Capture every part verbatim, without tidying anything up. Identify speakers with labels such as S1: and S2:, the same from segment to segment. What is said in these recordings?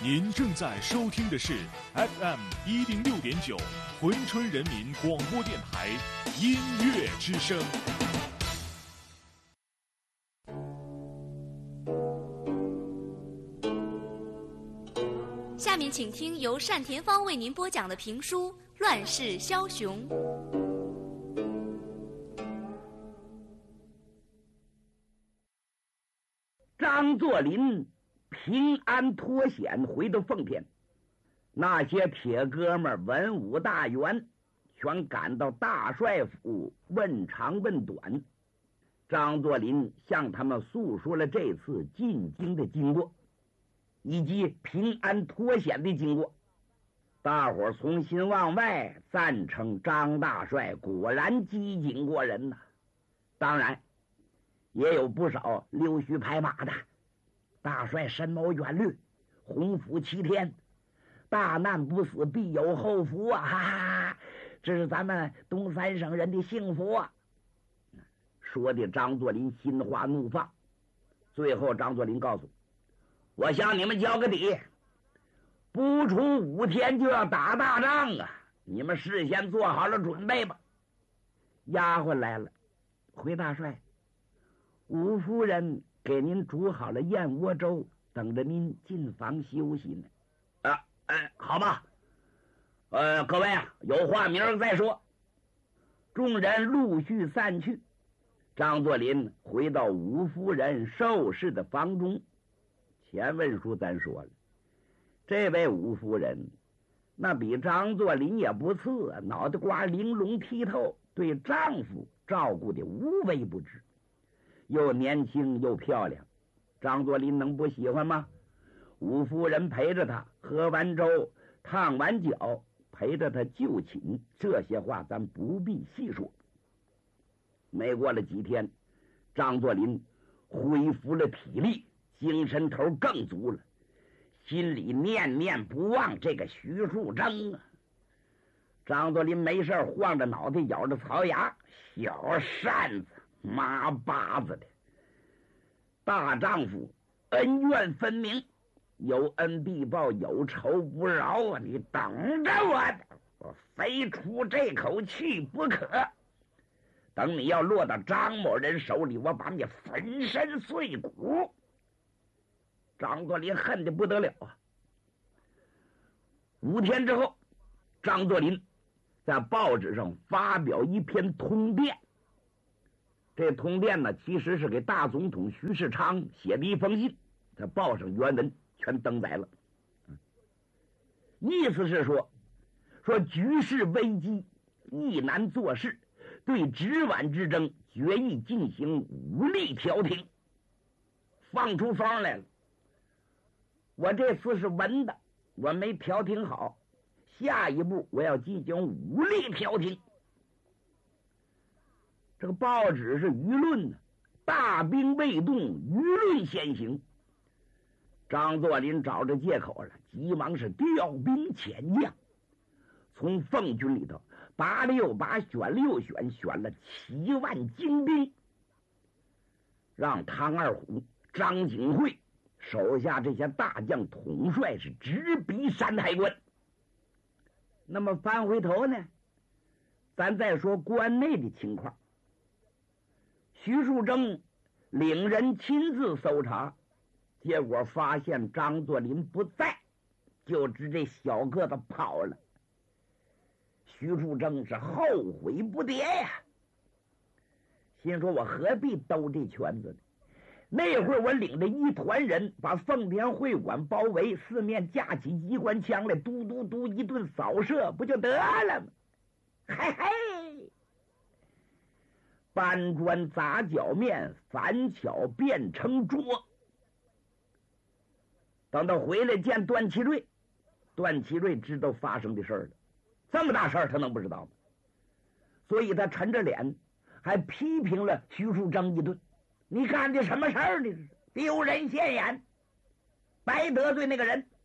S1: 您正在收听的是 F M 一零六点九珲春人民广播电台音乐之声。
S2: 下面请听由单田芳为您播讲的评书《乱世枭雄》。
S3: 张作霖平安脱险回到奉天，那些铁哥们儿文武大员全赶到大帅府问长问短。张作霖向他们诉说了这次进京的经过以及平安脱险的经过。大伙儿从心往外赞称张大帅果然机警过人呐、啊。当然也有不少溜须拍马的，大帅深谋远虑，鸿福齐天，大难不死必有后福啊！哈哈，这是咱们东三省人的幸福啊！说的张作霖心花怒放。最后张作霖告诉我，向你们交个底，不出五天就要打大仗啊！你们事先做好了准备吧。丫鬟来了，回大帅，吴夫人给您煮好了燕窝粥，等着您进房休息呢。啊，哎，好吧。呃，各位啊，有话明儿再说。众人陆续散去，张作霖回到吴夫人受侍的房中。前文书咱说了，这位吴夫人那比张作霖也不次啊，脑袋瓜玲珑剔透，对丈夫照顾的无微不至，又年轻又漂亮，张作霖能不喜欢吗？吴夫人陪着他喝完粥，烫完脚，陪着他就寝，这些话咱不必细说。没过了几天，张作霖恢复了体力，精神头更足了，心里念念不忘这个徐树铮啊。张作霖没事晃着脑袋，咬着槽牙，小扇子妈巴子的，大丈夫恩怨分明，有恩必报，有仇不饶啊！你等着我的，我非出这口气不可。等你要落到张某人手里，我把你粉身碎骨。张作霖恨得不得了啊！五天之后，张作霖在报纸上发表一篇通电。这通电呢，其实是给大总统徐世昌写的一封信，在报上原文全登载了。意思是说，说局势危机，亦难做事，对直皖之争决意进行武力调停。放出风来了，我这次是文的，我没调停好，下一步我要进行武力调停。这个报纸是舆论呢，大兵未动，舆论先行。张作霖找着借口了，急忙是调兵遣将，从奉军里头拔了又拔，选了又选，选了七万精兵，让汤二虎、张景惠手下这些大将统帅是直逼山海关。那么翻回头呢，咱再说关内的情况。徐树铮领人亲自搜查，结果发现张作霖不在，就知这小个子跑了。徐树铮是后悔不迭呀，心说我何必兜这圈子呢？那会儿我领着一团人把奉天会馆包围，四面架起机关枪来，嘟嘟嘟一顿扫射，不就得了吗？嘿嘿，搬砖砸脚面，反巧变成桌。等到回来见段祺瑞，段祺瑞知道发生的事儿了，这么大事儿他能不知道吗？所以他沉着脸还批评了徐树铮一顿，你干的什么事儿呢？丢人现眼，白得罪那个人。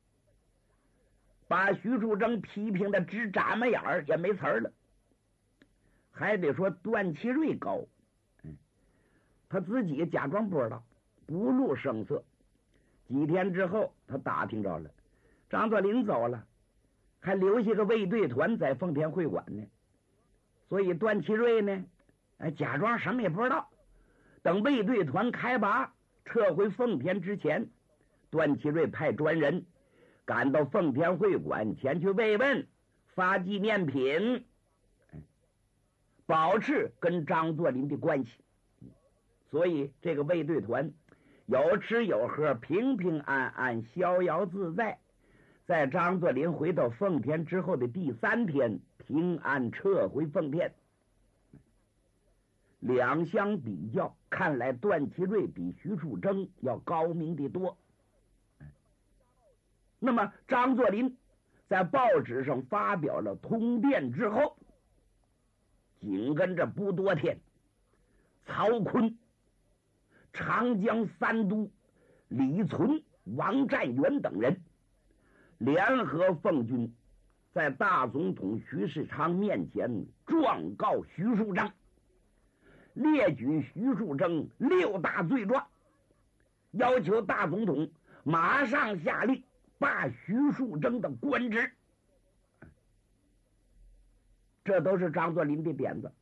S3: 把徐树铮批评的直眨巴眼儿，也没词儿了。还得说段祺瑞高，嗯，他自己假装不知道，不露声色， 几天之后，他打听着了，张作霖走了，还留下个卫队团在奉天会馆呢。所以段祺瑞呢，哎，假装什么也不知道。等卫队团开拔撤回奉天之前，段祺瑞派专人赶到奉天会馆前去慰问，发纪念品，保持跟张作霖的关系。所以这个卫队团有吃有喝，平平安安，逍遥自在。在张作霖回到奉天之后的第三天，平安撤回奉天。两相比较，看来段祺瑞比徐树铮要高明得多。那么张作霖在报纸上发表了通电之后，紧跟着不多天，曹锟、长江三都李存、王占元等人联合奉军，在大总统徐世昌面前状告徐树铮，列举徐树铮六大罪状，要求大总统马上下令罢徐树铮的官职。这都是张作霖的点子。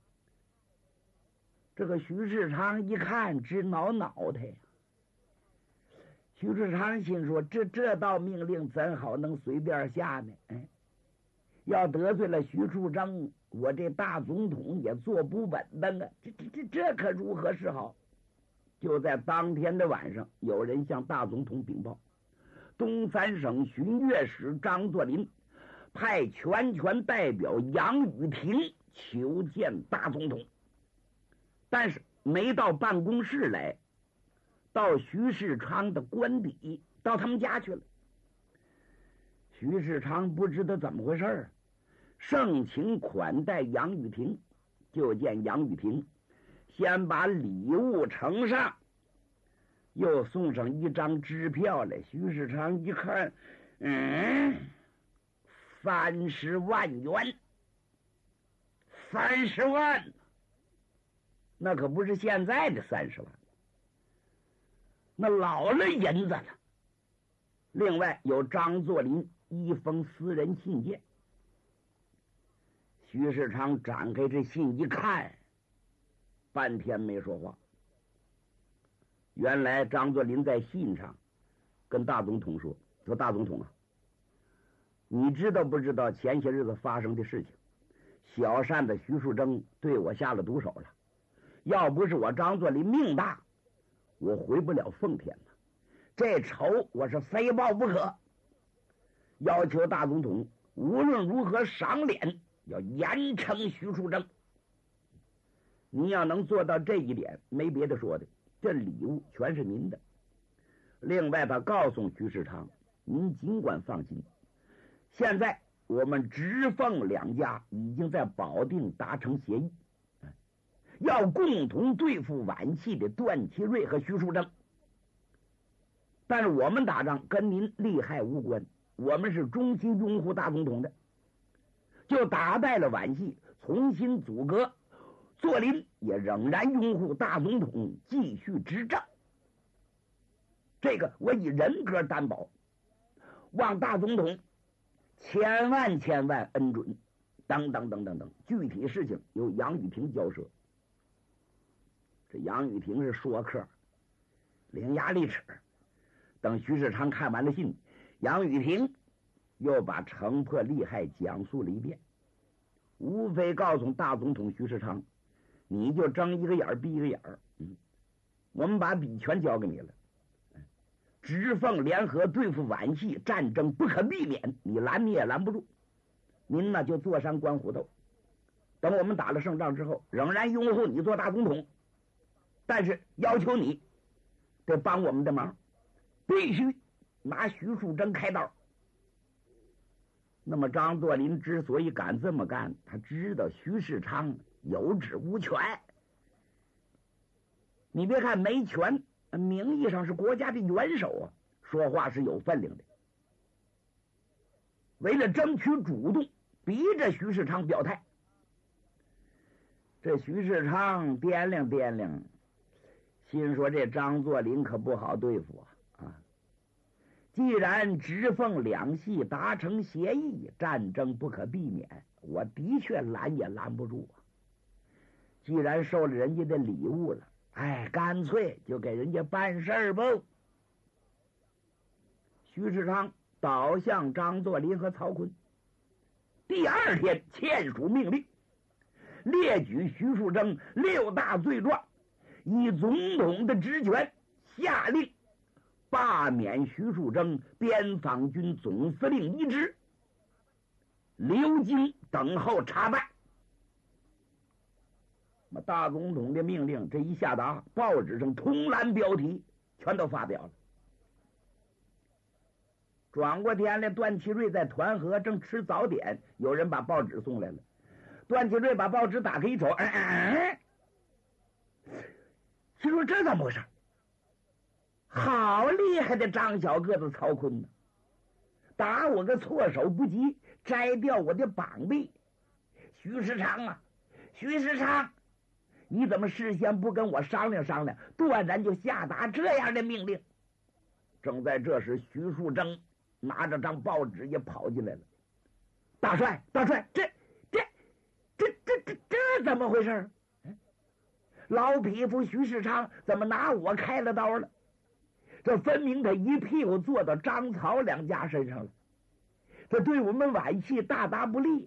S3: 这个徐世昌一看直挠脑袋呀。徐世昌心说：这这道命令怎好能随便下呢？哎，要得罪了徐树铮，我这大总统也坐不稳当啊！这这这这可如何是好？就在当天的晚上，有人向大总统禀报，东三省巡阅使张作霖派全权代表杨雨婷求见大总统，但是没到办公室来，到徐世昌的官邸，到他们家去了。徐世昌不知道怎么回事儿，盛情款待杨雨婷。就见杨雨婷先把礼物呈上，又送上一张支票来。徐世昌一看，嗯，三十万元，三十万，那可不是现在的三十万，那老了银子了。另外有张作霖一封私人信件。徐世昌展开这信一看，半天没说话。原来张作霖在信上跟大总统说：“说大总统啊，你知道不知道前些日子发生的事情？小善的徐树铮对我下了毒手了。要不是我张作霖命大，我回不了奉天了。这仇我是非报不可。要求大总统无论如何赏脸，要严惩徐树铮。你要能做到这一点，没别的说的，这礼物全是您的。另外他告诉徐世昌，您尽管放心，现在我们直奉两家已经在保定达成协议，要共同对付皖系的段祺瑞和徐树铮。但是我们打仗跟您利害无关，我们是衷心拥护大总统的，就打败了皖系，重新组阁。作霖也仍然拥护大总统继续执政，这个我以人格担保，望大总统千万千万恩准，等等等等等。具体事情由杨雨婷交涉。这杨雨婷是说客，伶牙俐齿。等徐世昌看完了信，杨雨婷又把城破利害讲述了一遍，无非告诉大总统徐世昌，你就睁一个眼闭一个眼儿，嗯，我们把笔全交给你了。直奉联合对付皖系，战争不可避免，你拦你也拦不住。您呢就坐山观虎斗，等我们打了胜仗之后，仍然拥护你做大总统，但是要求你得帮我们的忙，必须拿徐树铮开刀。那么张作霖之所以敢这么干，他知道徐世昌有职无权。你别看没权，名义上是国家的元首啊，说话是有分量的。为了争取主动，逼着徐世昌表态。这徐世昌掂量掂量，心说这张作霖可不好对付啊！啊， 既然直奉两系达成协议，战争不可避免，我的确拦也拦不住啊。既然收了人家的礼物了，哎，干脆就给人家办事儿吧。徐世昌倒向张作霖和曹锟，第二天签署命令，列举徐树铮六大罪状，以总统的职权下令罢免徐树铮边防军总司令一职，留京等候查办。那大总统的命令这一下达，报纸上通栏标题全都发表了。转过天来，段祺瑞在团河正吃早点，有人把报纸送来了。段祺瑞把报纸打开一瞅，哎哎，心说这怎么回事？好厉害的张小个子曹锟呢！打我个措手不及，摘掉我的膀臂。徐世昌啊，徐世昌，你怎么事先不跟我商量商量，断然就下达这样的命令？正在这时，徐树铮拿着张报纸也跑进来了。大帅，大帅，这这这这这这怎么回事？老匹夫徐世昌怎么拿我开了刀了？这分明他一屁股坐到张曹两家身上了，这对我们皖系大大不利。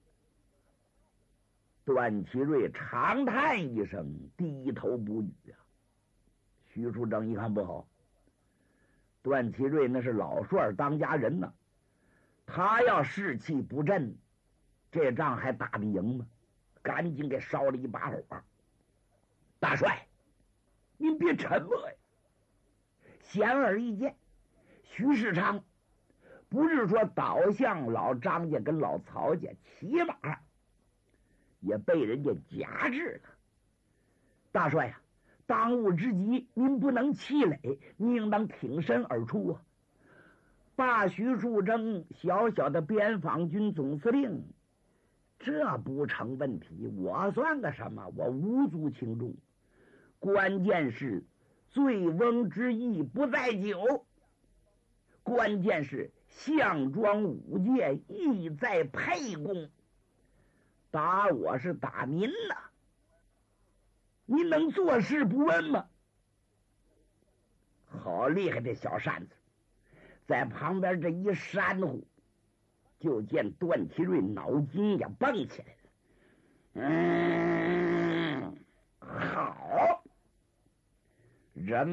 S3: 段祺瑞长叹一声，低头不语啊。徐树铮一看不好，段祺瑞那是老帅当家人呢，他要士气不振，这仗还打得赢吗？赶紧给烧了一把火。大帅，您别沉默呀！显而易见，徐世昌不是说倒向老张家跟老曹家，起码也被人家夹制了。大帅呀、啊，当务之急，您不能气馁，您应当挺身而出啊！罢徐树铮小小的边防军总司令，这不成问题。我算个什么？我无足轻重。关键是醉翁之意不在酒，关键是项庄舞剑意在沛公。打我是打您呐，您能坐视不问吗？好厉害的小扇子，在旁边这一扇呼，就见段祺瑞脑筋也蹦起来了。嗯，好，人